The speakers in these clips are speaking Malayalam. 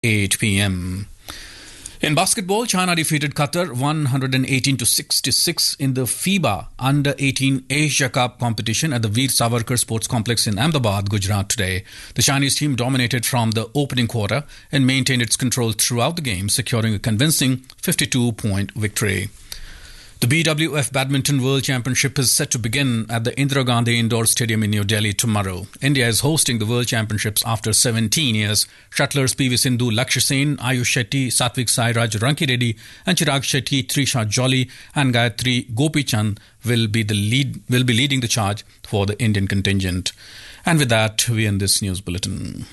8 p.m. In basketball, China defeated Qatar 118-66 in the FIBA Under-18 Asia Cup competition at the Veer Savarkar Sports Complex in Ahmedabad, Gujarat today. The Chinese team dominated from the opening quarter and maintained its control throughout the game, securing a convincing 52-point victory. The BWF Badminton World Championship is set to begin at the Indira Gandhi Indoor Stadium in New Delhi tomorrow. India is hosting the World Championships after 17 years. Shuttlers PV Sindhu, Lakshya Sen, Ayush Shetty, Satvik Sairaj, Ranki Reddy and Chirag Shetty, Trisha Jolly and Gayatri Gopichand will be leading the charge for the Indian contingent. And with that, we end this news bulletin.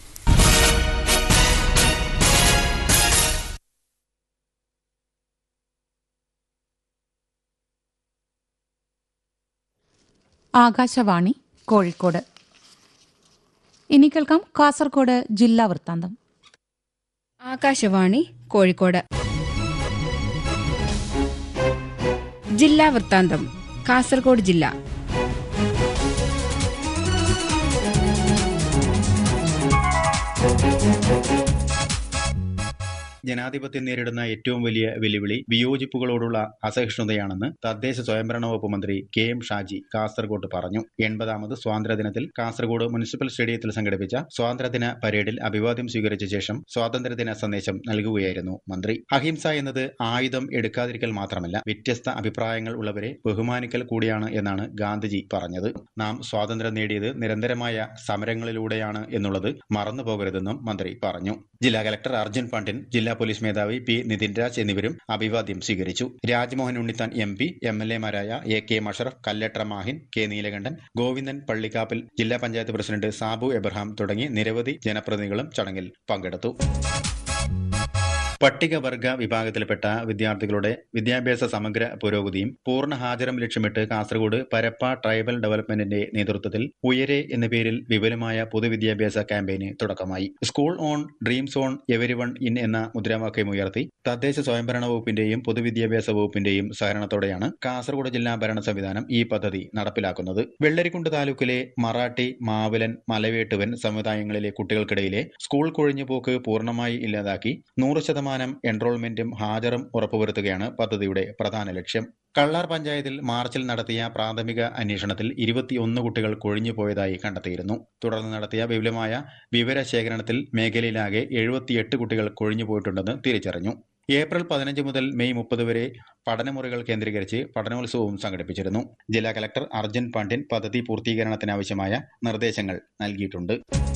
Akashvani Kozhikode. ഇനി കേൾക്കാം കാസർഗോഡ് ജില്ലാ വൃത്താന്തം. ആകാശവാണി കോഴിക്കോട് ജില്ലാ വൃത്താന്തം. കാസർഗോഡ് ജില്ല. ജനാധിപത്യം നേരിടുന്ന ഏറ്റവും വലിയ വെല്ലുവിളി വിയോജിപ്പുകളോടുള്ള അസഹിഷ്ണുതയാണെന്ന് തദ്ദേശ സ്വയംഭരണ വകുപ്പ് മന്ത്രി KM ഷാജി കാസർഗോഡ് പറഞ്ഞു. 80ാമത് സ്വാതന്ത്ര്യദിനത്തിൽ കാസർഗോഡ് മുനിസിപ്പൽ സ്റ്റേഡിയത്തിൽ സംഘടിപ്പിച്ച സ്വാതന്ത്ര്യദിന പരേഡിൽ അഭിവാദ്യം സ്വീകരിച്ച ശേഷം സ്വാതന്ത്ര്യദിന സന്ദേശം നൽകുകയായിരുന്നു മന്ത്രി. അഹിംസ എന്നത് ആയുധം എടുക്കാതിരിക്കൽ മാത്രമല്ല, വ്യത്യസ്ത അഭിപ്രായങ്ങൾ ഉള്ളവരെ ബഹുമാനിക്കൽ കൂടിയാണ് എന്നാണ് ഗാന്ധിജി പറഞ്ഞത്. നാം സ്വാതന്ത്ര്യം നേടിയത് നിരന്തരമായ സമരങ്ങളിലൂടെയാണ് എന്നുള്ളത് മറന്നു പോകരുതെന്നും മന്ത്രി പറഞ്ഞു. ജില്ലാ കലക്ടർ അർജുൻ പാണ്ഡ്യൻ, ജില്ലാ പോലീസ് മേധാവി P. നിതിൻ രാജ് എന്നിവരും അഭിവാദ്യം സ്വീകരിച്ചു. Rajmohan Unnithan MP, MLA-മാരായ AK Musharaf, Kallatra Mahin, K. Neelakantan, Govindan Pallikkappil, ജില്ലാ പഞ്ചായത്ത് പ്രസിഡന്റ് സാബു എബ്രഹാം തുടങ്ങി നിരവധി ജനപ്രതിനിധികളും ചടങ്ങിൽ പങ്കെടുത്തു. പട്ടികവർഗ വിഭാഗത്തിൽപ്പെട്ട വിദ്യാർത്ഥികളുടെ വിദ്യാഭ്യാസ സമഗ്ര പുരോഗതിയും പൂർണ്ണ ഹാജരും ലക്ഷ്യമിട്ട് കാസർഗോഡ് പരപ്പ ട്രൈബൽ ഡെവലപ്മെന്റിന്റെ നേതൃത്വത്തിൽ ഉയരെ എന്ന പേരിൽ വിപുലമായ പൊതുവിദ്യാഭ്യാസ ക്യാമ്പയിന് തുടക്കമായി. School on, dreams on, everyone in എന്ന മുദ്രാവാക്യമുയർത്തി തദ്ദേശ സ്വയംഭരണ വകുപ്പിന്റെയും പൊതുവിദ്യാഭ്യാസ വകുപ്പിന്റെയും സഹകരണത്തോടെയാണ് കാസർഗോഡ് ജില്ലാ ഭരണ സംവിധാനം ഈ പദ്ധതി നടപ്പിലാക്കുന്നത്. വെള്ളരിക്കുണ്ട് താലൂക്കിലെ മറാഠി, മാവിലൻ, മലവേട്ടുവൻ സമുദായങ്ങളിലെ കുട്ടികൾക്കിടയിലെ സ്കൂൾ കൊഴിഞ്ഞുപോക്ക് പൂർണ്ണമായി ഇല്ലാതാക്കി 100% എൻറോൾമെന്റും ഹാജറും ഉറപ്പുവരുത്തുകയാണ് പദ്ധതിയുടെ പ്രധാന ലക്ഷ്യം. കള്ളാർ പഞ്ചായത്തിൽ മാർച്ചിൽ നടത്തിയ പ്രാഥമിക അന്വേഷണത്തിൽ 21 കുട്ടികൾ കൊഴിഞ്ഞുപോയതായി കണ്ടെത്തിയിരുന്നു. തുടർന്ന് നടത്തിയ വിപുലമായ വിവരശേഖരണത്തിൽ മേഖലയിലാകെ 78 കുട്ടികൾ കൊഴിഞ്ഞുപോയിട്ടുണ്ടെന്ന് തിരിച്ചറിഞ്ഞു. ഏപ്രിൽ 15 മുതൽ മെയ് 30 വരെ പഠനമുറികൾ കേന്ദ്രീകരിച്ച് പഠനോത്സവവും സംഘടിപ്പിച്ചിരുന്നു. ജില്ലാ കലക്ടർ അർജുൻ പാണ്ഡ്യൻ പദ്ധതി പൂർത്തീകരണത്തിനാവശ്യമായ നിർദ്ദേശങ്ങൾ നൽകിയിട്ടുണ്ട്.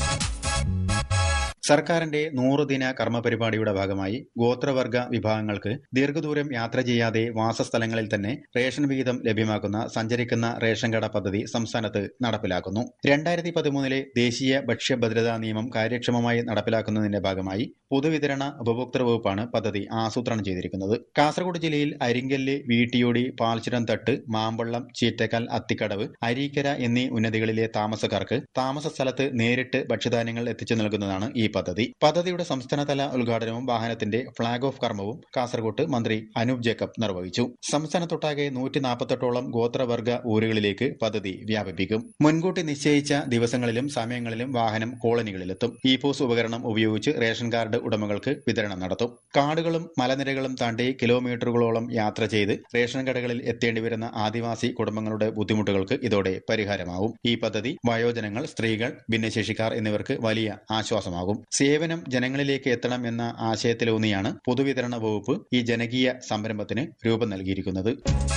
സർക്കാരിന്റെ 100 ദിന കർമ്മ പരിപാടിയുടെ ഭാഗമായി ഗോത്രവർഗ വിഭാഗങ്ങൾക്ക് ദീർഘദൂരം യാത്ര ചെയ്യാതെ വാസസ്ഥലങ്ങളിൽ തന്നെ റേഷൻ വിഹിതം ലഭ്യമാക്കുന്ന സഞ്ചരിക്കുന്ന റേഷൻ കട പദ്ധതി സംസ്ഥാനത്ത് നടപ്പിലാക്കുന്നു. 2013 ദേശീയ ഭക്ഷ്യഭദ്രതാ നിയമം കാര്യക്ഷമമായി നടപ്പിലാക്കുന്നതിന്റെ ഭാഗമായി പൊതുവിതരണ ഉപഭോക്തൃ വകുപ്പാണ് പദ്ധതി ആസൂത്രണം ചെയ്തിരിക്കുന്നത്. കാസർഗോഡ് ജില്ലയിൽ അരിങ്കല്ല്, വീട്ടിയോടി, പാൽച്ചുരം തട്ട്, മാമ്പള്ളം, ചീറ്റക്കൽ, അത്തിക്കടവ്, അരീക്കര എന്നീ ഉന്നതികളിലെ താമസക്കാർക്ക് താമസ സ്ഥലത്ത് നേരിട്ട് ഭക്ഷ്യധാന്യങ്ങൾ എത്തിച്ചു നൽകുന്നതാണ് ഈ പദ്ധതിയുടെ സംസ്ഥാനതല ഉദ്ഘാടനവും വാഹനത്തിന്റെ ഫ്ളാഗ് ഓഫ് കർമ്മവും കാസർഗോട്ട് മന്ത്രി അനൂപ് ജേക്കബ് നിർവഹിച്ചു. സംസ്ഥാനത്തൊട്ടാകെ 148ഓളം ഗോത്രവർഗ ഊരുകളിലേക്ക് പദ്ധതി വ്യാപിപ്പിക്കും. മുൻകൂട്ടി നിശ്ചയിച്ച ദിവസങ്ങളിലും സമയങ്ങളിലും വാഹനം കോളനികളിലെത്തും. ഇ-പോസ് ഉപകരണം ഉപയോഗിച്ച് റേഷൻ കാർഡ് ഉടമകൾക്ക് വിതരണം നടത്തും. കാടുകളും മലനിരകളും താണ്ടി കിലോമീറ്ററുകളോളം യാത്ര ചെയ്ത് റേഷൻ കടകളിൽ എത്തേണ്ടിവരുന്ന ആദിവാസി കുടുംബങ്ങളുടെ ബുദ്ധിമുട്ടുകൾക്ക് ഇതോടെ പരിഹാരമാവും. ഈ പദ്ധതി വയോജനങ്ങൾ, സ്ത്രീകൾ, ഭിന്നശേഷിക്കാർ എന്നിവർക്ക് വലിയ ആശ്വാസമാകും. സേവനം ജനങ്ങളിലേക്ക് എത്തണം എന്ന ആശയത്തിലൂന്നിയാണ് പൊതുവിതരണ വകുപ്പ് ഈ ജനകീയ സംരംഭത്തിന് രൂപം നൽകിയിരിക്കുന്നത്.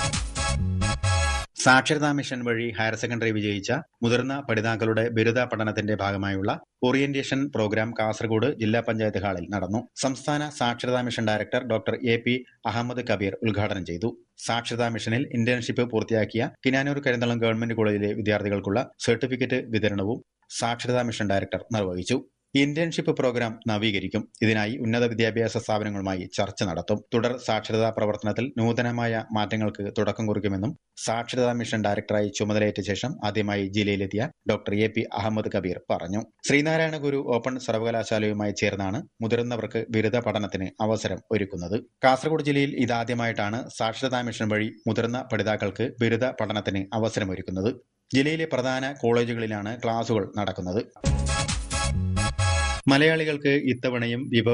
സാക്ഷരതാ മിഷൻ വഴി ഹയർ സെക്കൻഡറി വിജയിച്ച മുതിർന്ന പഠിതാക്കളുടെ ബിരുദ പഠനത്തിന്റെ ഭാഗമായുള്ള ഓറിയന്റേഷൻ പ്രോഗ്രാം കാസർഗോഡ് ജില്ലാ പഞ്ചായത്ത് ഹാളിൽ നടന്നു. സംസ്ഥാന സാക്ഷരതാ mission director doctor AP Ahmed Kabir ഉദ്ഘാടനം ചെയ്തു. സാക്ഷരതാ മിഷനിൽ ഇന്റേൺഷിപ്പ് പൂർത്തിയാക്കിയ കിനാനൂർ കരിന്തളം ഗവൺമെന്റ് കോളേജിലെ വിദ്യാർത്ഥികൾക്കുള്ള സർട്ടിഫിക്കറ്റ് വിതരണവും സാക്ഷരതാ മിഷൻ ഡയറക്ടർ നിർവഹിച്ചു. Internship programme നവീകരിക്കും. ഇതിനായി ഉന്നത വിദ്യാഭ്യാസ സ്ഥാപനങ്ങളുമായി ചർച്ച നടത്തും. തുടർ സാക്ഷരതാ പ്രവർത്തനത്തിൽ നൂതനമായ മാറ്റങ്ങൾക്ക് തുടക്കം കുറിക്കുമെന്നും സാക്ഷരതാ മിഷൻ ഡയറക്ടറായി ചുമതലയേറ്റ ശേഷം ആദ്യമായി ജില്ലയിലെത്തിയ ഡോക്ടർ AP അഹമ്മദ് കബീർ പറഞ്ഞു. ശ്രീനാരായണ ഗുരു ഓപ്പൺ സർവകലാശാലയുമായി ചേർന്നാണ് മുതിർന്നവർക്ക് ബിരുദ പഠനത്തിന് അവസരം ഒരുക്കുന്നത്. കാസർഗോഡ് ജില്ലയിൽ ഇതാദ്യമായിട്ടാണ് സാക്ഷരതാ മിഷൻ വഴി മുതിർന്ന പഠിതാക്കൾക്ക് ബിരുദ പഠനത്തിന് അവസരമൊരുക്കുന്നത്. ജില്ലയിലെ പ്രധാന കോളേജുകളിലാണ് ക്ലാസുകൾ നടക്കുന്നത്. മലയാളികൾക്ക് ഇത്തവണയും